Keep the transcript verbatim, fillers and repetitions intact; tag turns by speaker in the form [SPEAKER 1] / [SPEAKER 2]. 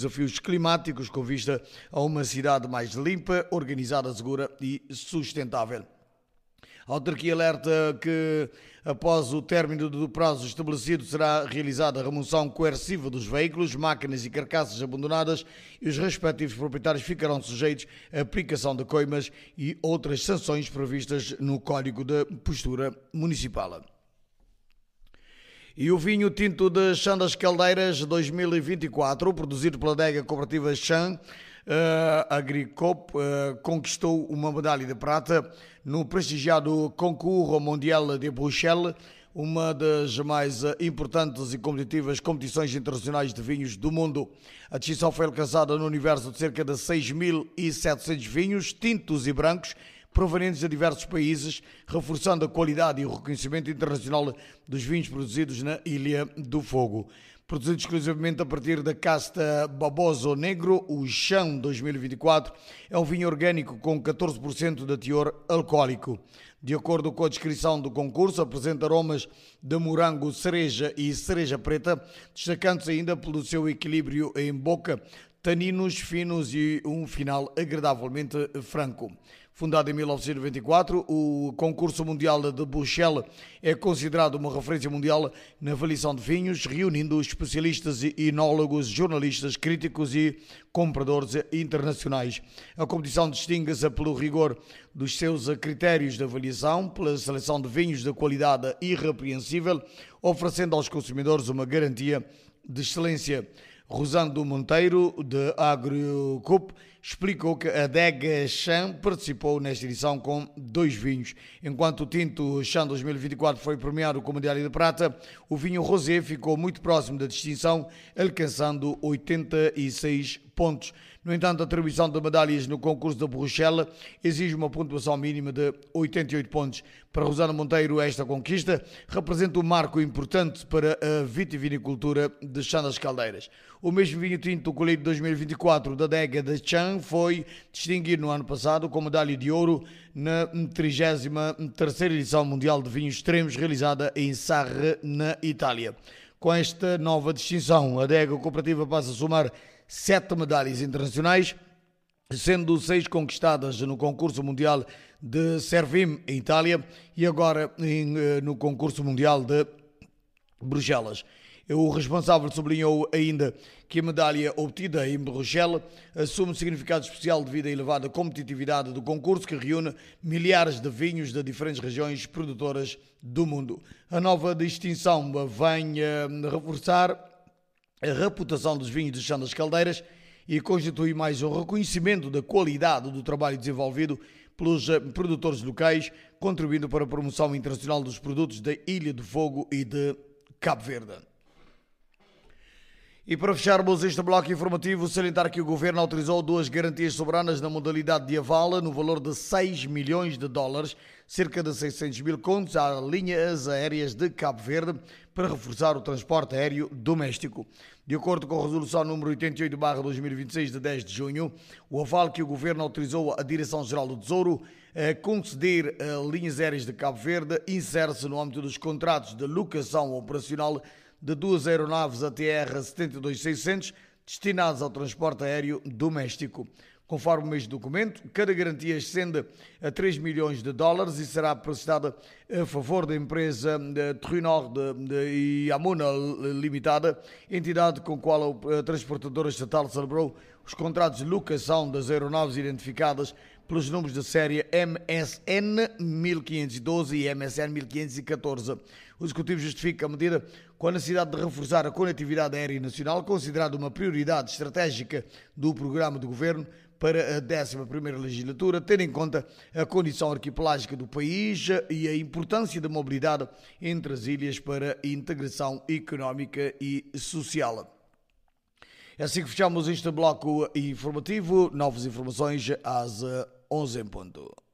[SPEAKER 1] desafios climáticos com vista a uma cidade mais limpa, organizada, segura e sustentável. A autarquia alerta que, após o término do prazo estabelecido, será realizada a remoção coerciva dos veículos, máquinas e carcaças abandonadas e os respectivos proprietários ficarão sujeitos à aplicação de coimas e outras sanções previstas no Código de Postura Municipal. E o vinho tinto de Chã das Caldeiras dois mil e vinte e quatro, produzido pela adega cooperativa Chã Uh, Agricop, uh, conquistou uma medalha de prata no prestigiado Concours Mondial de Bruxelas, uma das mais importantes e competitivas competições internacionais de vinhos do mundo. A distinção foi alcançada no universo de cerca de seis mil e setecentos vinhos, tintos e brancos, provenientes de diversos países, reforçando a qualidade e o reconhecimento internacional dos vinhos produzidos na Ilha do Fogo. Produzido exclusivamente a partir da casta Baboso Negro, o Chã dois mil e vinte e quatro é um vinho orgânico com catorze por cento de teor alcoólico. De acordo com a descrição do concurso, apresenta aromas de morango, cereja e cereja preta, destacando-se ainda pelo seu equilíbrio em boca, taninos finos e um final agradavelmente franco. Fundado em mil novecentos e noventa e quatro, o Concurso Mundial de Bruxelas é considerado uma referência mundial na avaliação de vinhos, reunindo especialistas e enólogos, jornalistas, críticos e compradores internacionais. A competição distingue-se pelo rigor dos seus critérios de avaliação, pela seleção de vinhos de qualidade irrepreensível, oferecendo aos consumidores uma garantia de excelência. Rosando Monteiro, de Agricop, explicou que a adega Chã participou nesta edição com dois vinhos. Enquanto o tinto Chã dois mil e vinte e quatro foi premiado com medalha de prata, o vinho rosé ficou muito próximo da distinção, alcançando oitenta e seis pontos. No entanto, a atribuição de medalhas no concurso de Bruxelas exige uma pontuação mínima de oitenta e oito pontos. Para Rosana Monteiro, esta conquista representa um marco importante para a vitivinicultura de Chã das Caldeiras. O mesmo vinho tinto colhido dois mil e vinte e quatro da adega de Chã foi distinguido no ano passado com medalha de ouro na trigésima terceira edição mundial de vinhos extremos realizada em Sarre, na Itália. Com esta nova distinção, a adega cooperativa passa a somar sete medalhas internacionais, sendo seis conquistadas no concurso mundial de Servim, em Itália, e agora em, no concurso mundial de Bruxelas. O responsável sublinhou ainda que a medalha obtida em Bruxelas assume um significado especial devido à elevada competitividade do concurso, que reúne milhares de vinhos de diferentes regiões produtoras do mundo. A nova distinção vem a reforçar a reputação dos vinhos de Chã das Caldeiras e constitui mais um reconhecimento da qualidade do trabalho desenvolvido pelos produtores locais, contribuindo para a promoção internacional dos produtos da Ilha do Fogo e de Cabo Verde. E para fecharmos este bloco informativo, salientar que o Governo autorizou duas garantias soberanas na modalidade de aval no valor de seis milhões de dólares, cerca de seiscentos mil contos, às linhas aéreas de Cabo Verde para reforçar o transporte aéreo doméstico. De acordo com a resolução número oitenta e oito barra dois mil e vinte e seis de dez de junho, o aval que o Governo autorizou a Direção-Geral do Tesouro a conceder a linhas aéreas de Cabo Verde insere-se no âmbito dos contratos de locação operacional de duas aeronaves A T R setenta e dois seiscentos destinadas ao transporte aéreo doméstico. Conforme o mesmo documento, cada garantia ascende a três milhões de dólares e será prestada a favor da empresa Trunor e Amuna Limitada, entidade com a qual a transportadora estatal celebrou os contratos de locação das aeronaves identificadas pelos números de série M S N mil quinhentos e doze e M S N mil quinhentos e catorze. O Executivo justifica a medida com a necessidade de reforçar a conectividade aérea nacional, considerada uma prioridade estratégica do programa do Governo para a décima primeira legislatura, tendo em conta a condição arquipelágica do país e a importância da mobilidade entre as ilhas para a integração económica e social. É assim que fechamos este bloco informativo. Novas informações às onze em ponto.